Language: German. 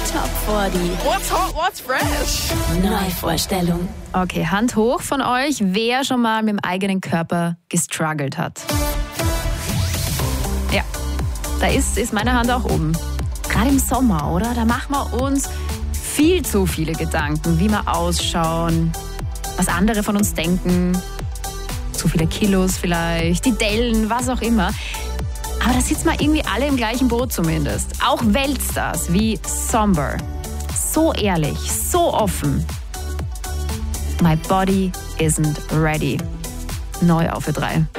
Top 40. What's hot, what's fresh? Neuvorstellung. Okay, Hand hoch von euch, wer schon mal mit dem eigenen Körper gestruggelt hat. Ja, da ist meine Hand auch oben. Gerade im Sommer, oder? Da machen wir uns viel zu viele Gedanken, wie wir ausschauen, was andere von uns denken. Zu viele Kilos vielleicht, die Dellen, was auch immer. Aber da sitzen wir irgendwie alle im gleichen Boot zumindest. Auch Weltstars wie Somber. So ehrlich, so offen. My body isn't ready. Neu auf für 3.